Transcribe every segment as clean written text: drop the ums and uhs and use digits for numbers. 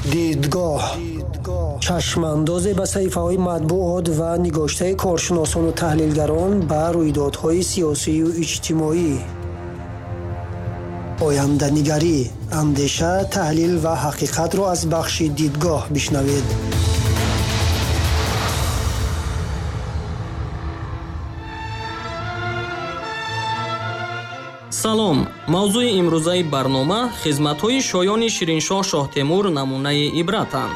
دیدگاه چشماندازی به صحیفه‌های مطبوعات و نگاشته کارشناسان و تحلیلگران بر رویدادهای سیاسی و اجتماعی. آینده نگری، اندیشه، تحلیل و حقیقت را از بخش دیدگاه بشنوید. салом. мавзӯи имрӯзаи барнома хизматҳои шоёни Шириншоҳ Шоҳтемур намунаи ибратанд.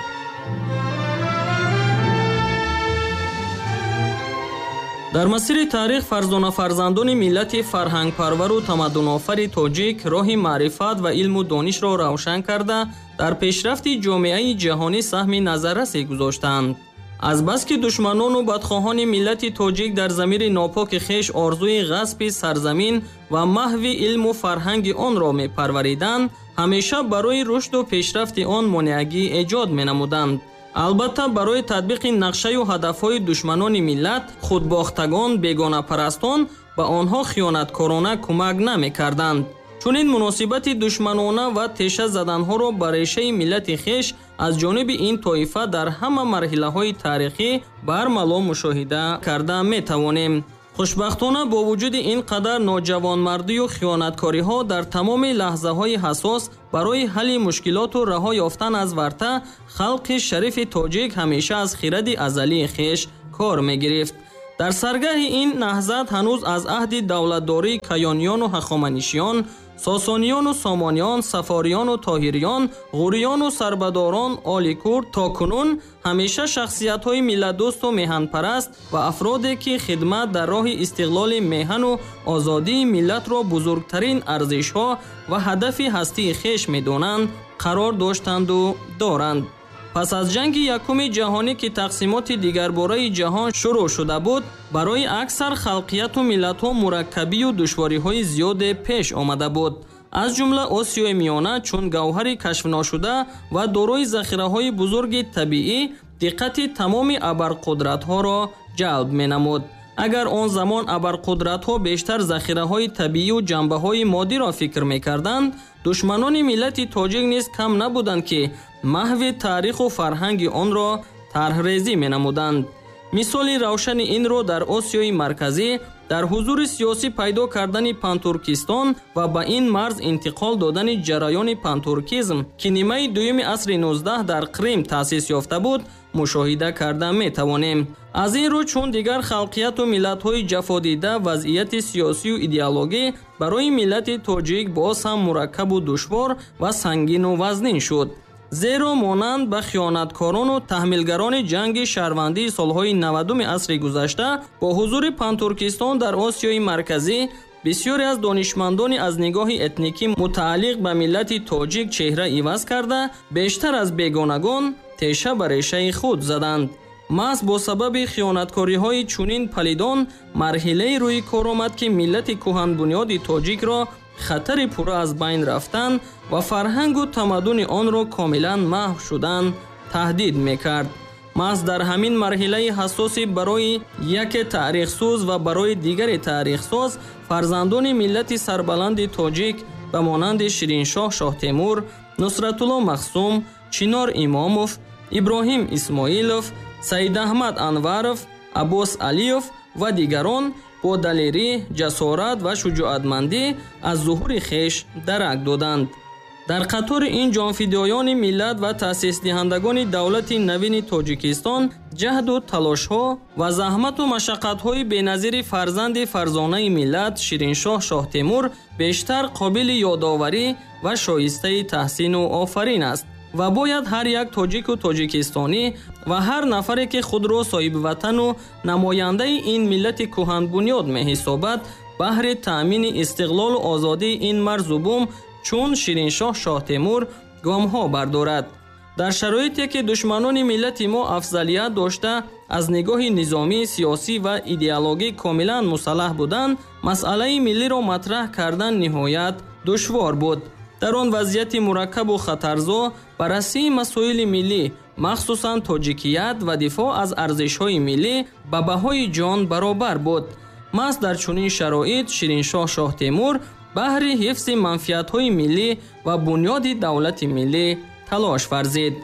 дар масири таърих фарзонафарзандони миллати фарҳангпарвару тамаддунофари тоҷик роҳи маърифат ва илму донишро равшан карда дар пешрафти ҷомеаи ҷаҳонӣ саҳми назаррасӣ гузоштанд. азбаски душманону бадхоҳони миллати тоҷик дар замири нопоки хеш орзуи ғасби сарзамин ва маҳви илму фарҳанги онро мепарвариданд, ҳамеша барои рушду пешрафти он монеагӣ эҷод менамуданд. албатта барои татбиқи нақшаю ҳадафҳои душманони миллат худбохтагон бегонапарастон ба онҳо хиёнаткорона кӯмак намекарданд. чунин муносибати душманона ва теша заданҳоро ба решаи миллати хеш аз ҷониби ин тоифа дар ҳама марҳилаҳои таърихӣ бармало мушоҳида карда метавонем. хушбахтона бо вуҷуди ин қадар ноҷавонмардию хиёнаткориҳо дар тамоми лаҳзаҳои ҳасос барои ҳалли мушкилоту раҳо ёфтан аз варта халқи шарифи тоҷик ҳамеша аз хиради азалии хеш кор мегирифт. дар саргаҳи ин наҳзат ҳанӯз аз аҳди давлатдории каёниёну ҳахоманишиён, сосониёну сомониён, сафориёну тоҳириён, ғурiyёну сарбадорон оликурд то кунун ҳамеша шахсиятҳои миллатдӯсту меҳанпараст ва афроде ки хидмат дар роҳи истиқлоли меҳану озодии миллатро бузургтарин арзишҳо ва ҳадафи ҳастии хеш медонанд, қарор доштанду доранд. пас аз ҷанги якуми ҷаҳонӣ ки тақсимоти дигарбораи ҷаҳон шурӯъ шуда буд, барои аксар халқияту миллатҳо мураккабию душвориҳои зиёде пеш омада буд. аз ҷумла Осиёи Миёна чун гавҳари кашфношуда ва дорои захираҳои бузурги табиӣ диққати тамоми абарқудратҳоро ҷалб менамуд. агар он замон абарқудратҳо бештар захираҳои табиию ҷанбаҳои моддиро фикр мекарданд, душманони миллати тоҷик низ кам набуданд ки маҳви таъриху фарҳанги онро тарҳрезӣ менамуданд. мисоли равшани инро дар Осиёи Марказӣ дар ҳузури сиёсӣ пайдо кардани пантуркистон ва ба ин марз интиқол додани ҷараёни пантуркизм ки нимаи дуюми асри 19 дар Крим таъсис ёфта буд, мушоҳида карда метавонем. аз ин рӯ чун дигар халқияту миллатҳои ҷафодида вазъияти сиёсию идеологӣ барои миллати тоҷик боз ҳам мураккабу душвор ва сангину вазнин шуд. зеро монанд ба хиёнаткорону таҳмилгарони ҷанги шаҳрвандии солҳои 90-уми асри гузашта бо ҳузури пантуркистон дар Осиёи Марказӣ бисёре аз донишмандони аз нигоҳи этникӣ мутааллиқ ба миллати тоҷик чеҳра иваз карда, бештар аз бегонагон теша ба решаи худ заданд. маҳз бо сабаби хиёнаткориҳои чунин палидон марҳилаи рӯи кор омад ки миллати кӯҳанбунёди тоҷикро хатари пурра аз байн рафтан ва фарҳангу тамаддуни онро комилан маҳв шудан таҳдид мекард. маҳз дар ҳамин марҳилаи ҳассоси барои яке таърихсӯз ва барои дигаре таърихсоз фарзандони миллати сарбаланди тоҷик ба монанди Шириншоҳ Шоҳтемур, Нусратулло Махсум, Чинор Имомов, Иброҳим Исмоилов, Саидаҳмад Анваров, Аббос Алиев ва дигарон бо далерӣ, ҷасорат ва шуҷоатмандӣ аз зуҳури хеш дарак доданд. дар қатори ин ҷонфидоёни миллат ва таъсисдиҳандагони давлати навини Тоҷикистон ҷаҳду талошҳо ва заҳмату машаққатҳои беназири фарзанди фарзонаи миллат Шириншоҳ Шоҳтемур бештар қобили ёдоварӣ ва шоистаи таҳсину офарин аст ва бояд ҳар як тоҷику тоҷикистонӣ ва ҳар нафаре ки худро соҳибватану намояндаи ин миллати кӯҳанбунёд меҳисобад баҳри таъмини истиқлолу озодии ин марзу бум чун Шириншоҳ Шоҳтемур гомҳо бардорад. дар шароите ки душманони миллати мо афзалият дошта аз нигоҳи низомӣ, сиёсӣ ва идеологӣ комилан мусаллаҳ буданд, масъалаи миллиро матраҳ кардан ниҳоят душвор буд. дар он вазъияти мураккабу хатарзо баррасии масоили миллӣ, махсусан тоҷикият ва дифоъ аз арзишҳои миллӣ ба баҳои ҷон баробар буд. маҳз дар чунин шароит Шириншоҳ Шоҳтемур баҳри ҳифзи манфиатҳои миллӣ ва бунёди давлати миллӣ талош варзид.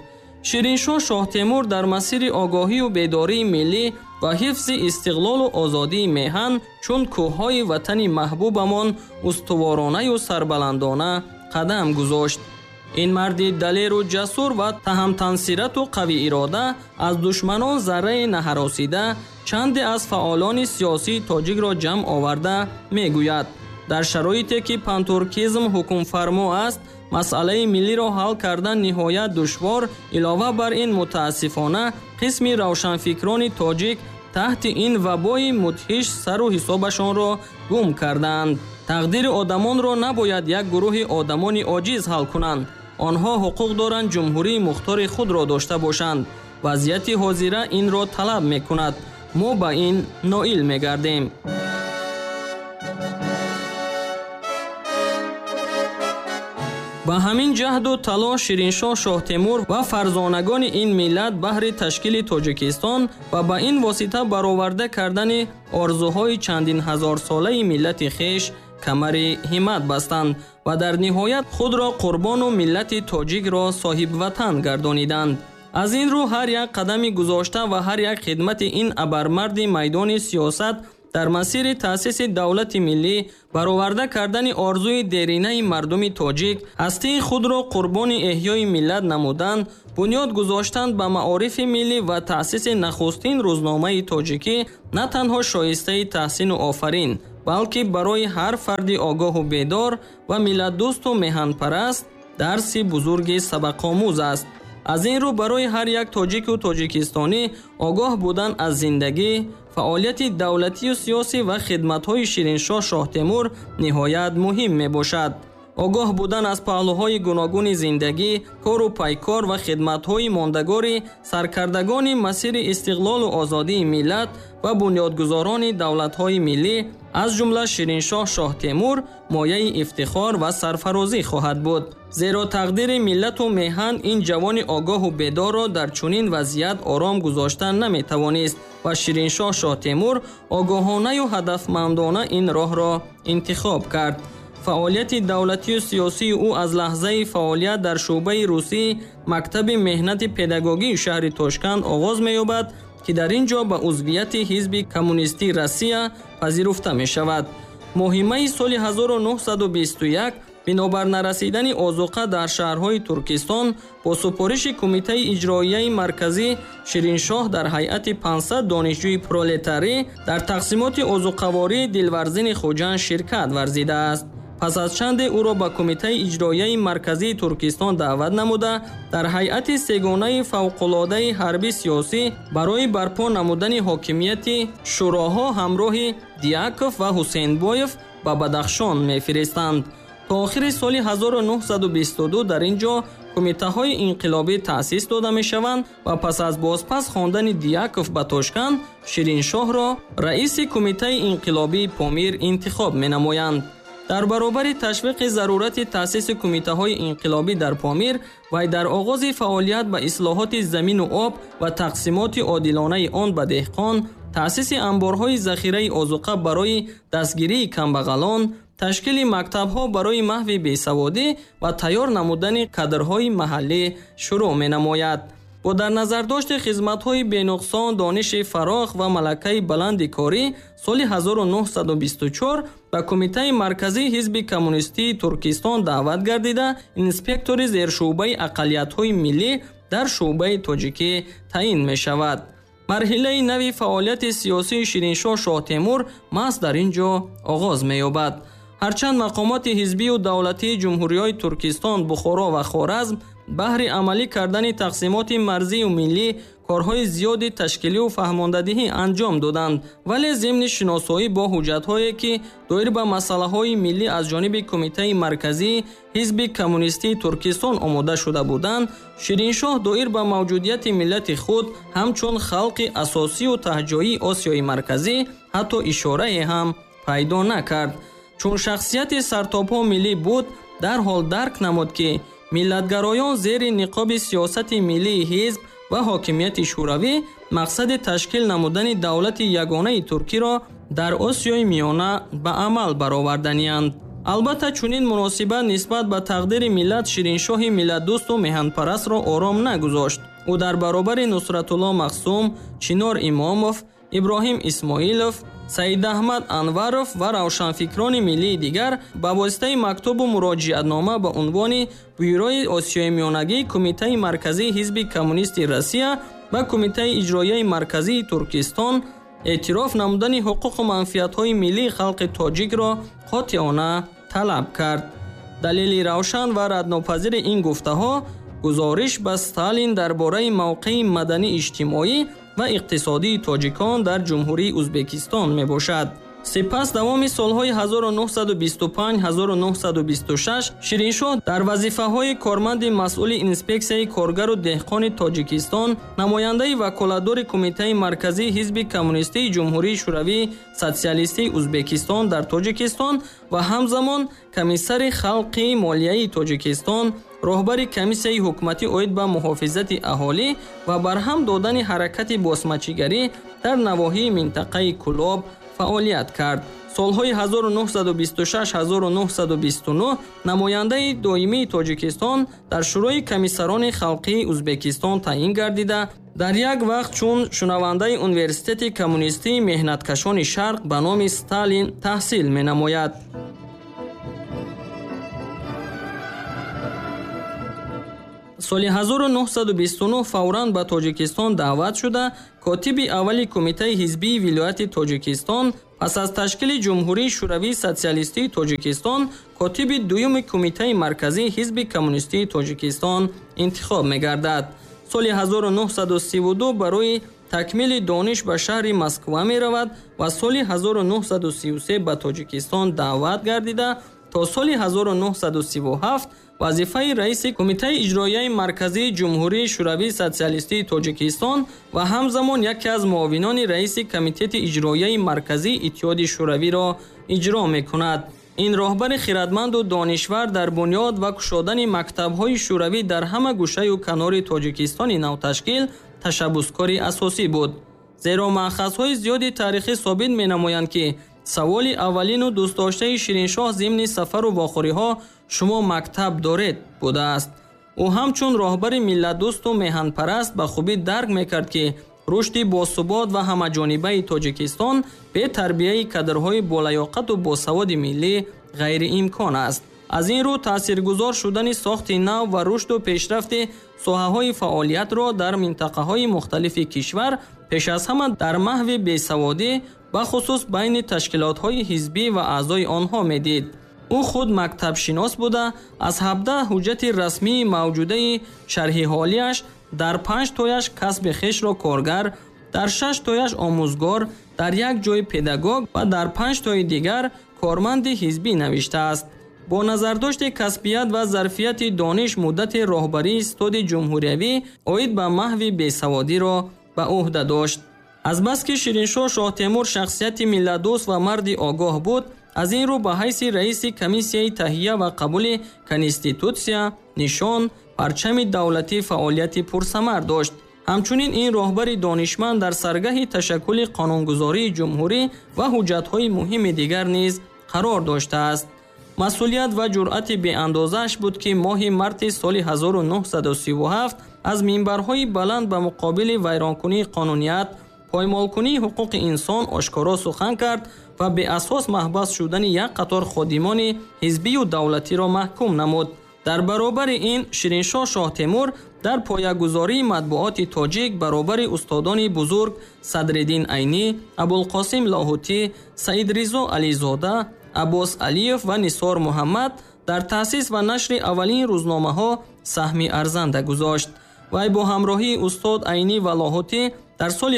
шириншоҳ шоҳ Темур дар масири огоҳию бедории миллӣ ва ҳифзи истиқлолу озодии меҳан чун кӯҳҳои ватани маҳбубамон устуворонаю сарбаландона қадам гузошт. ин марди далеру ҷасур ва таҳамтансирату қавиирода аз душманон зарраи наҳаросида чанде аз фаъолони сиёсии тоҷикро ҷамъ оварда мегӯяд: дар шароите ки пантуркизм ҳукмфармо аст, масъалаи миллиро ҳал кардан ниҳоят душвор. илова бар ин, мутаассифона қисми равшанфикрони тоҷик таҳти ин вабои мудҳиш сару ҳисобашонро гум карданд. тақдири одамонро набояд як гурӯҳи одамони оҷиз ҳал кунанд. онҳо ҳуқуқ доранд ҷумҳурии мухтори худро дошта бошанд. вазъияти ҳозира инро талаб мекунад. мо ба ин ноил мегардем. ба ҳамин ҷаҳду талош шириншоҳ шоҳ Темур ва фарзонагони ин миллат баҳри ташкили Тоҷикистон ва ба ин восита бароварда кардани орзуҳои чандин ҳазорсолаи миллати хеш камари ҳиммат бастанд ва дар ниҳоят худро қурбону миллати тоҷикро соҳибватан гардониданд. аз ин рӯ ҳар як қадами гузошта ва ҳар як хидмати ин абармарди майдони сиёсат дар масири таъсиси давлати миллӣ, бароварда кардани орзуи деринаи мардуми тоҷик, ҳастии худро қурбони эҳёи миллат намудан, бунёд гузоштанд ба маорифи миллӣ ва таъсиси нахустин рӯзномаи тоҷикӣ на танҳо шоистаи таҳсину офарин, балки барои ҳар фарди огоҳу бедор ва миллатдӯсту меҳанпараст дарси бузурги сабақомӯз аст. аз ин рӯ барои ҳар як тоҷику тоҷикистонӣ огоҳ будан аз зиндагӣ, фаъолияти давлатию сиёсӣ ва хидматҳои шириншоҳ шоҳ Темур ниҳоят муҳим мебошад. огоҳ будан аз паҳлӯҳои гуногуни зиндагӣ, кору пайкор ва хидматҳои мондагори саркардагони масири истиқлолу озодии миллат ва бунёдгузорони давлатҳои миллӣ, аз ҷумла шириншоҳ шоҳ Темур, мояи ифтихор ва сарфарозӣ хоҳад буд. зеро тақдири миллату меҳан ин ҷавони огоҳу бедорро дар чунин вазъият ором гузоштан наметавонист ва шириншоҳ шоҳ Темур огоҳонаю ҳадафмандона ин роҳро интихоб кард. фаъолияти давлатию сиёсии ӯ аз лаҳзаи фаъолият дар шуъбаи рӯсии мактаби меҳнати педагогии шаҳри Тошканд оғоз меёбад, ки дар ин ҷо ба узвияти ҳизби коммунистии Россия пазируфта мешавад. моҳимаи соли 1921 бинобар нарасидани озуқа дар шаҳрҳои Туркистон бо супориши Кумитаи иҷроияи марказӣ, Шириншоҳ дар ҳайати 500 донишҷӯи пролетарӣ дар тақсимоти озуқавории Дилварзини Хуҷанд ширкат варзидааст. пас аз чанде ӯро ба Кумитаи иҷроияи марказии Туркистон даъват намуда, дар ҳайати сегонаи фавқулодаи ҳарби сиёсӣ барои барпо намудани ҳокимияти шӯроҳо ҳамроҳи Диаков ва Ҳусейнбоев ба Бадахшон мефиристанд. то охири соли 1922 дар ин ҷо кумитаҳои инқилобӣ таъсис дода мешаванд ва пас аз бозпас хондани Диаков ба Тошканд, Шириншоҳро раиси Кумитаи инқилобии Помир интихоб менамоянд. дар баробари ташвиқи зарурати таъсиси кумитаҳои инқилобӣ дар Помир, вай дар оғози фаъолият ба ислоҳоти замину об ва тақсимоти одилонаи он ба деҳқон, таъсиси амборҳои захираи озуқа барои дастгирии камбағалон, ташкили мактабҳо барои маҳви бесаводӣ ва тайёр намудани кадрҳои маҳаллӣ шурӯъ менамояд. бо дар назардошти хизматҳои бенуқсон, дониши фароғ ва малакаи баланди корӣ, соли 1924 ба Кумитаи марказии ҳизби коммунистии Туркистон даъват гардида, инспектори зершӯъбаи ақалиятҳои миллӣ дар шӯъбаи тоҷикӣ таъин мешавад. марҳилаи нави фаъолияти сиёсии Шириншоҳ шоҳ Темур маҳз дар ин ҷо оғоз меёбад. ҳарчанд мақомоти ҳизбию давлатии ҷумҳуриёи Туркистон, Бухоро ва Хоразм баҳри амалӣ кардани тақсимоти марзию миллӣ корҳои зиёди ташкилию фаҳмондадиҳӣ анҷом доданд, вале зимни шиносоӣ бо ҳуҷҷатҳое ки доир ба масъалаҳои миллӣ аз ҷониби Кумитаи марказии ҳизби коммунистии Туркистон омода шуда буданд, Шириншоҳ доир ба мавҷудияти миллати худ ҳамчун халқи асосию таҳҷоии Осиёи марказӣ ҳатто ишорае ҳам пайдо накард. чун шахсияти сартопҳо миллӣ буд, дарҳол дарк намуд, ки миллатгароён зери ниқоби сиёсати миллии ҳизб ва ҳокимияти шӯравӣ мақсади ташкил намудани давлати ягонаи туркиро дар Осиёи миёна ба амал бароварданиянд. албатта чунин муносибат нисбат ба тақдири миллат Шириншоҳи миллатдӯсту меҳанпарастро ором нагузошт. ӯ дар баробари Нусратулло Махсум, Чинор Имомов, Иброҳим Исмоилов, Саид Аҳмад Анваров ва равшанфикрони миллии дигар ба воситаи мактубу муроҷиатнома ба унвони Бюрои Осиёи Миёнагӣ, Кумитаи Марказии Ҳизби Коммунистии Россия ва Кумитаи Иҷроияи Марказии Туркистон эътироф намудани ҳуқуқу манфиатҳои миллии халқи тоҷикро қотиона талаб кард. Далели равшан ва раднопазири ин гуфтаҳо гузориш ба Сталин дар бораи мавқеи маданӣ-иҷтимоӣ ва иқтисодии тоҷикон дар Ҷумҳурии Узбекистон мебошад. Сипас давоми солҳои 1925-1926 Шириншоҳ дар вазифаҳои корманди масъули инспексияи коргару деҳқони Тоҷикистон, намояндаи ваколатдори Кумитаи Марказии Ҳизби Коммунистии Ҷумҳурии Шӯравии Социалистии Узбекистон дар Тоҷикистон ва ҳамзамон комиссари халқи молияи Тоҷикистон, роҳбари комиссияи ҳукуматӣ оид ба муҳофизати аҳолӣ ва барҳам додани ҳаракати босмачигарӣ дар навоҳии минтақаи Кӯлоб фаъолият кард. солҳои 1926-1929 намояндаи доимии Тоҷикистон дар шӯрои комиссарони халқии Узбекистон таъин гардида, дар як вақт чун шунавандаи Университети коммунистии меҳнаткашони Шарқ ба номи Сталин таҳсил менамояд. соли 1929 фавран ба Тоҷикистон даъват шуда, котиби аввали Кумитаи ҳизбии вилояти Тоҷикистон, пас аз ташкили Ҷумҳурии Шӯравии Социалистии Тоҷикистон, котиби дуюми Кумитаи Марказии Ҳизби Коммунистии Тоҷикистон интихоб мегардад. соли 1932 барои такмили дониш ба шаҳри Москва меравад ва соли 1933 ба Тоҷикистон даъват гардида, то соли 1937 вазифаи раиси Кумитаи Иҷроияи Марказии Ҷумҳурии Шӯравии Социалистии Тоҷикистон ва ҳамзамон яке аз муовинони раиси Комитети Иҷроияи Марказии Иттиҳоди Шӯравиро иҷро мекунад. ин роҳбари хиратманду донишвар дар бунёд ва кушодани мактабҳои шӯравӣ дар ҳама гӯшаю канори Тоҷикистони навташкил ташаббускори асосӣ буд. зеро маъхазҳои зиёди таърихӣ собит менамоянд, ки саволи аввалину дӯстдоштаи Шириншоҳ зимни сафару вохӯриҳо «Шумо мактаб доред?» будааст. ӯ ҳамчун роҳбари миллатдӯсту меҳанпараст ба хубӣ дарк мекард, ки рушди босубот ва ҳамаҷонибаи Тоҷикистон бе тарбияи кадрҳои болаёқату босаводи миллӣ ғайриимкон аст. аз ин рӯ таъсиргузор шудани сохти нав ва рушду пешрафти соҳаҳои фаъолиятро дар минтақаҳои мухталифи кишвар пеш аз ҳама дар маҳви бесаводӣ бахусус байни ташкилотҳои ҳизбӣ ва аъзои онҳо медид. ӯ худ мактабшинос буда, аз 17 ҳуҷҷати расмии мавҷудаи шарҳиҳолияш дар 5 тояш касби хешро коргар, дар 6 тояш омӯзгор, дар як ҷой педагог ва дар 5 тои дигар корманди ҳизбӣ навиштааст. бо назардошти касбият ва зарфияти дониш муддати роҳбарии Стоди ҷумҳуриявӣ оид ба маҳви бесаводиро ба уҳда дошт. азбаски Шириншоҳ Шоҳтемур шахсияти миллатдӯст ва марди огоҳ буд, аз ин рӯ ба ҳайси раиси комиссияи таҳия ва қабули конститутсия, нишон, парчами давлатӣ фаъолияти пурсамар дошт. ҳамчунин ин роҳбари донишманд дар саргаҳи ташаккули қонунгузории ҷумҳурӣ ва ҳуҷҷатҳои муҳими дигар низ қарор доштааст. масъулият ва ҷуръати беандозааш буд, ки моҳи марти соли 1937 аз минбарҳои баланд ба муқобили вайронкунии қонуният, поймолкунии ҳуқуқи инсон ошкоро сухан кард ва беасос маҳбас шудани як қатор ходимони ҳизбию давлатиро маҳкум намуд. дар баробари ин Шириншоҳ Шоҳтемур дар поягузории матбуоти тоҷик баробари устодони бузург Садриддин Айнӣ, Абулқосим Лоҳутӣ, Саидризо Ализода, Аббос Алиев ва Нисор Муҳаммад дар таъсис ва нашри аввалин рӯзномаҳо саҳми арзанда гузошт. вай бо ҳамроҳии устод Айнӣ ва Лоҳутӣ дар соли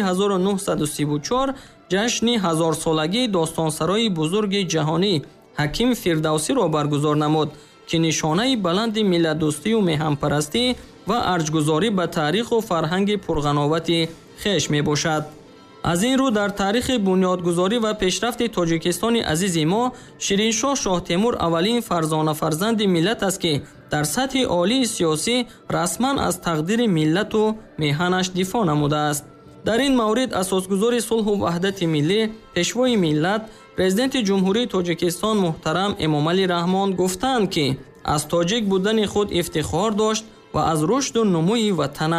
1934 ҷашни ҳазорсолагии достонсарои бузурги ҷаҳонӣ Ҳаким Фирдавсиро баргузор намуд, ки нишонаи баланди миллатдӯстию меҳанпарастӣ ва арҷгузорӣ ба таъриху фарҳанги пурғановати хеш мебошад. аз ин рӯ дар таърихи бунёдгузорӣ ва пешрафти Тоҷикистони азизи мо Шириншоҳ Шоҳтемур аввалин фарзонафарзанди миллат аст, ки дар сатҳи олии сиёсӣ расман аз тақдири миллату меҳанаш дифоъ намудааст. дар ин маврид асосгузори сулҳу ваҳдати миллӣ, пешвои миллат, президенти ҷумҳурии Тоҷикистон муҳтарам Эмомалӣ Раҳмон гуфтанд, ки аз тоҷик будани худ ифтихор дошт ва аз рушду нумӯи ватанаш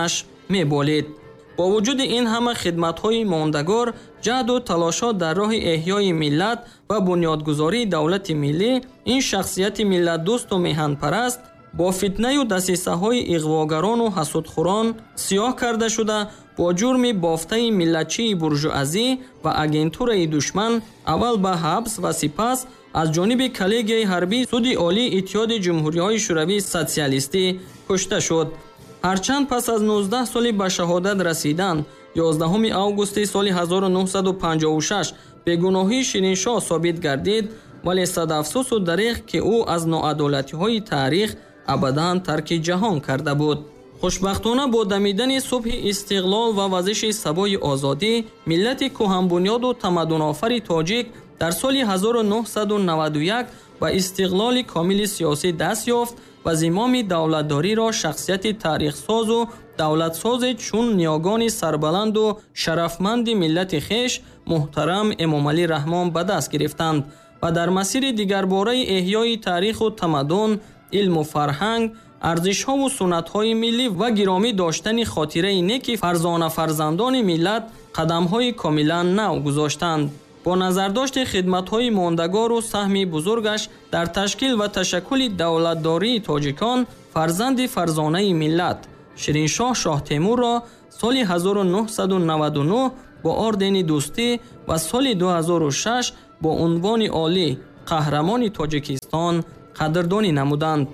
меболид. бо вуҷуди ин ҳама хидматҳои мондагор, ҷаҳду талошот дар роҳи эҳёи миллат ва бунёдгузории давлати миллӣ, ин шахсияти миллатдӯсту меҳанпараст бо фитнаю дасисаҳои иғвогарону ҳасудхӯрон сиёҳ карда шуда, бо ҷурми бофтаи миллатчии буржуазӣ ва агентураи душман аввал ба ҳабс ва сипас аз ҷониби коллегияи ҳарбии суди олии иттиҳоди ҷумҳуриҳои шӯравии социалистӣ кушта шуд. ҳарчанд пас аз 19 соли ба шаҳодат расидан 11 августи соли 1956 бегуноҳии Шириншоҳ собит гардид, вале садафсусу дареғ ки ӯ аз ноадолатиҳои таърих абадан тарки ҷаҳон карда буд. хушбахтона бо дамидани субҳи истиқлол ва вазиши сабои озодӣ, миллати кӯҳанбунёду тамаддунофари тоҷик дар соли 1991 ба истиқлоли комили сиёсӣ даст ёфт ва зимоми давлатдориро шахсияти таърихсозу давлатсозе чун ниёгони сарбаланду шарафманди миллати хеш муҳтарам Эмомалӣ Раҳмон ба даст гирифтанд ва дар масири дигарбораи эҳёи таъриху тамаддун, илму фарҳанг, арзишҳову суннатҳои миллӣ ва гиромӣ доштани хотираи неки фарзонафарзандони миллат қадамҳои комилан нав гузоштанд. бо назардошти хидматҳои мондагору саҳми бузургаш дар ташкил ва ташаккули давлатдории тоҷикон, фарзанди фарзонаи миллат Шириншоҳ Шоҳ Темурро соли 1999 бо ордени дӯстӣ ва соли 2006 бо унвони олӣ қаҳрамони Тоҷикистон қадрдонӣ намуданд.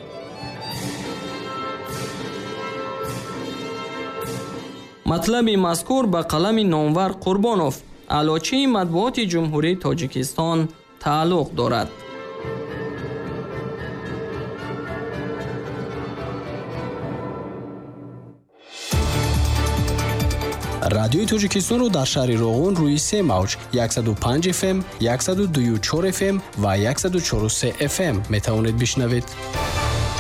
матлаби мазкур ба қалами Номвар Қурбонов, аълочии матбуоти ҷумҳурии Тоҷикистон тааллуқ дорад. радиои Тоҷикистонро дар шаҳри Роғун рӯи 3 мавҷ 105 FM, 102.4 FM ва 104.3 FM метавонед бишнавед.